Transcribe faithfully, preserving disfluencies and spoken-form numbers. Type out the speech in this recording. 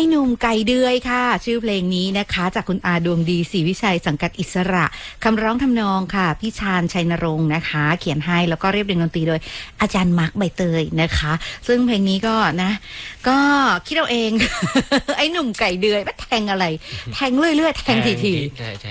หนุ่มไก่เดือยค่ะชื่อเพลงนี้นะคะจากคุณอาดวงดีศรีวิชัยสังกัดอิสระคำร้องทำนองค่ะพี่ชาญชัยนรงค์นะคะเขียนให้แล้วก็เรียบเรียงดนตรีโดยอาจารย์มาร์คใบเตยนะคะซึ่งเพลงนี้ก็นะก็คิดเอาเอง ไอ้หนุ่มไก่เดือยว่าแทงอะไรแทงเรื่อยๆแทงทีๆ